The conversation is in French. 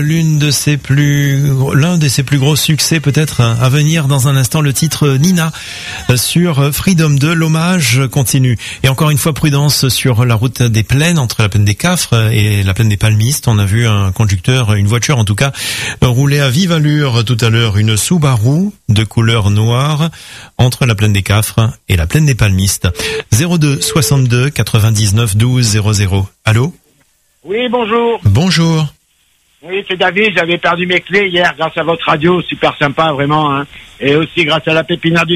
L'un de ses plus gros succès peut-être à venir dans un instant, le titre Nina sur Freedom 2, l'hommage continue. Et encore une fois, prudence sur la route des plaines entre la plaine des Cafres et la plaine des Palmistes. On a vu un conducteur, une voiture en tout cas, rouler à vive allure tout à l'heure, une Subaru de couleur noire entre la plaine des Cafres et la plaine des Palmistes. 02 62 99 12 00. Allô? Oui, bonjour. Bonjour. Oui, c'est David, j'avais perdu mes clés hier grâce à votre radio, super sympa vraiment, hein. Et aussi grâce à la pépinière du